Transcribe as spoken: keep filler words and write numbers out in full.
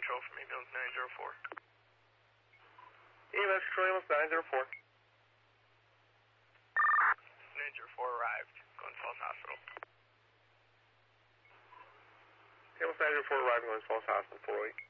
control from ambulance nine zero four. E M S control ambulance nine zero four. nine zero four arrived. Going to Falls Hospital. Ambulance nine zero four arriving, going to Falls Hospital, four oh eight.